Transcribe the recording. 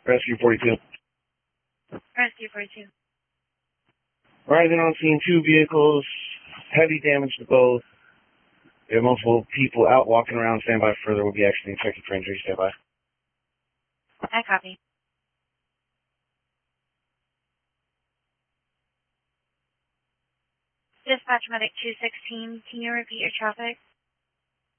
Rescue 42. Rescue 42. Rising on scene, 2 vehicles, heavy damage to both. We have multiple people out walking around. Stand by further. Will be exiting. Checking for injury. Stand by. I copy. Dispatch Medic 216, can you repeat your traffic?